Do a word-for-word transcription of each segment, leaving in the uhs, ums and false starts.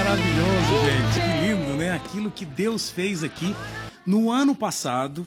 maravilhoso, gente. Que lindo, né? Aquilo que Deus fez aqui no ano passado.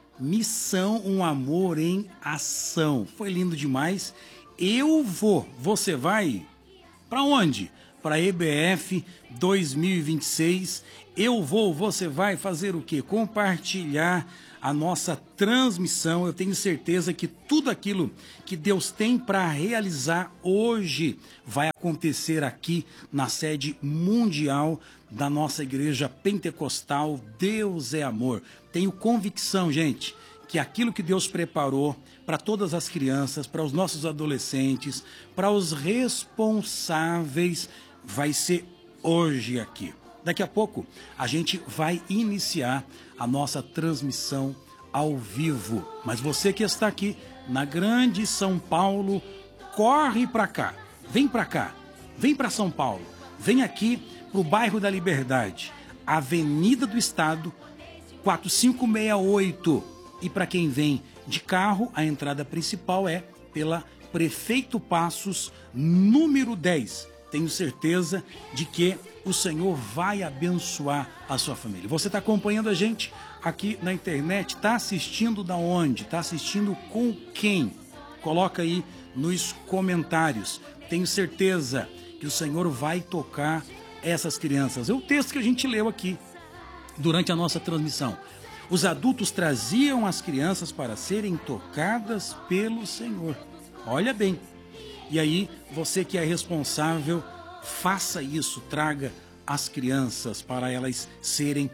Missão Um Amor em Ação. Foi lindo demais. Eu vou. Você vai? Para onde? Para a E B F dois mil e vinte e seis. Eu vou. Você vai fazer o quê? Compartilhar a nossa transmissão. Eu tenho certeza que tudo aquilo que Deus tem para realizar hoje vai acontecer aqui na sede mundial da nossa igreja pentecostal. Deus é amor. Tenho convicção, gente, que aquilo que Deus preparou para todas as crianças, para os nossos adolescentes, para os responsáveis, vai ser hoje aqui. Daqui a pouco a gente vai iniciar a nossa transmissão ao vivo. Mas você que está aqui na grande São Paulo, corre para cá, vem para cá, vem para São Paulo, vem aqui para o bairro da Liberdade, Avenida do Estado, quatro cinco seis oito. E para quem vem de carro, a entrada principal é pela Prefeito Passos, número dez. Tenho certeza de que o Senhor vai abençoar a sua família. Você está acompanhando a gente aqui na internet, está assistindo da onde? Está assistindo com quem? Coloca aí nos comentários. Tenho certeza que o Senhor vai tocar essas crianças. É o texto que a gente leu aqui durante a nossa transmissão. Os adultos traziam as crianças para serem tocadas pelo Senhor. Olha bem. E aí, você que é responsável, faça isso, traga as crianças para elas serem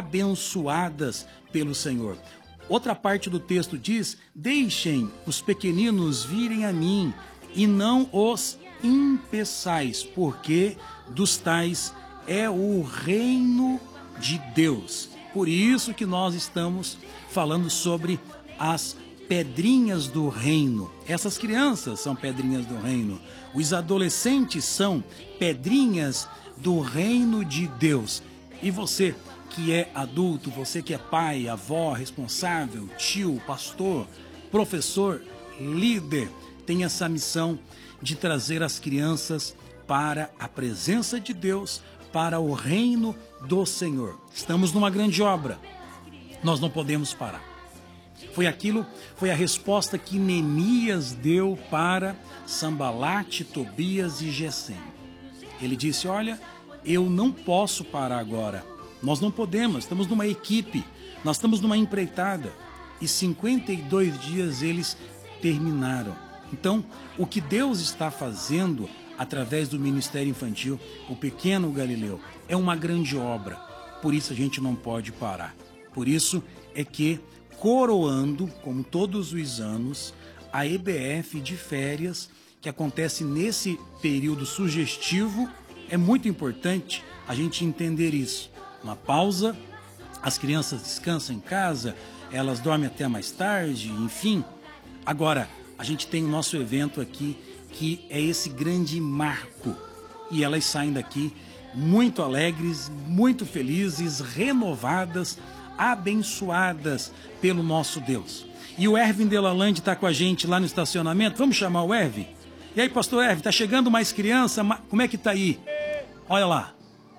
abençoadas pelo Senhor. Outra parte do texto diz: deixem os pequeninos virem a mim e não os impeçais, porque dos tais é o reino de Deus. Por isso que nós estamos falando sobre as pedrinhas do reino. Essas crianças são pedrinhas do reino. Os adolescentes são pedrinhas do reino de Deus. E você que é adulto, você que é pai, avó, responsável, tio, pastor, professor, líder, tem essa missão de trazer as crianças para a presença de Deus, para o reino do Senhor. Estamos numa grande obra. Nós não podemos parar. Foi aquilo, foi a resposta que Neemias deu para Sambalate, Tobias e Gesem. Ele disse: olha, eu não posso parar agora. Nós não podemos, estamos numa equipe, nós estamos numa empreitada. E cinquenta e dois dias eles terminaram. Então, o que Deus está fazendo através do Ministério Infantil, o Pequeno Galileu, é uma grande obra. Por isso a gente não pode parar. Por isso é que, coroando, como todos os anos, a E B F de férias, que acontece nesse período sugestivo, é muito importante a gente entender isso. Uma pausa, as crianças descansam em casa, elas dormem até mais tarde, enfim. Agora, a gente tem o nosso evento aqui, que é esse grande marco. E elas saem daqui muito alegres, muito felizes, renovadas, abençoadas pelo nosso Deus. E o Ervin Delalande está com a gente lá no estacionamento. Vamos chamar o Ervin? E aí, pastor Ervin, tá chegando mais criança? Como é que tá aí? Olha lá.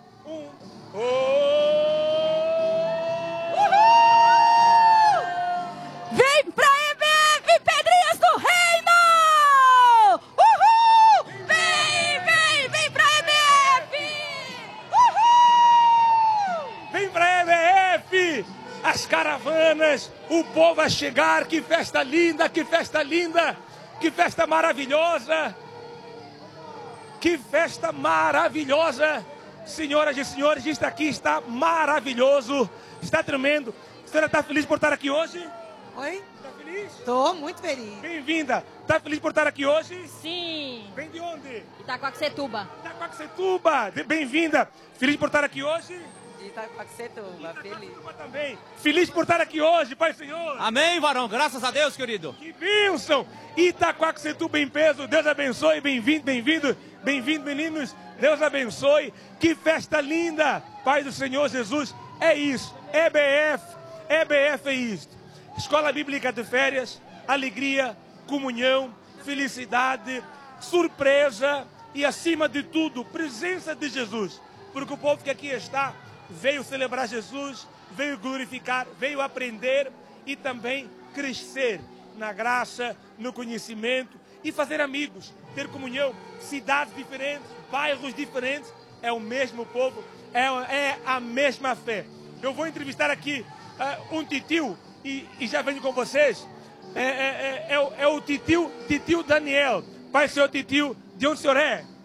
Vem pra E B F, Pedrinhas do Reino! Uhul! Vem, vem, vem pra E B F! Uhul! Vem pra E B F! As caravanas, o povo vai chegar, que festa linda, que festa linda, que festa maravilhosa, que festa maravilhosa, senhoras e senhores, isso aqui está maravilhoso, está tremendo. A senhora está feliz por estar aqui hoje? Oi? Está feliz? Tô muito feliz. Bem-vinda. Está feliz por estar aqui hoje? Sim! Vem de onde? Itacoaxetuba. Itacoaxetuba. Bem-vinda. Feliz por estar aqui hoje? Itacoaxetuba, feliz. Itacoaxetuba também. Feliz por estar aqui hoje, Pai Senhor. Amém, varão. Graças a Deus, querido. Que bênção. Itacoaxetuba em peso. Deus abençoe. Bem-vindo, bem-vindo. Bem-vindo, meninos. Deus abençoe. Que festa linda. Pai do Senhor Jesus. É isso. E B F. E B F é isso. Escola Bíblica de Férias. Alegria, comunhão, felicidade, surpresa e, acima de tudo, presença de Jesus. porque o povo que aqui está veio celebrar Jesus, veio glorificar, veio aprender e também crescer na graça, no conhecimento e fazer amigos, ter comunhão. Cidades diferentes, bairros diferentes, é o mesmo povo, é, é a mesma fé. Eu vou entrevistar aqui uh, um titio e, e já venho com vocês. É, é, é, é, o, é o titio, titio Daniel. Pai, seu titio, de onde o senhor é?